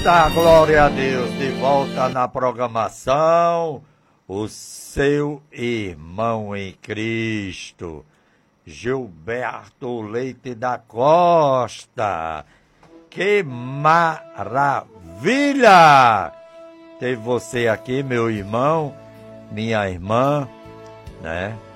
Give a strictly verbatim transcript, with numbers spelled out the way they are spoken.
volta, glória a Deus, de volta na programação, o seu irmão em Cristo, Gilberto Leite da Costa. Que maravilha ter você aqui, meu irmão, minha irmã, né?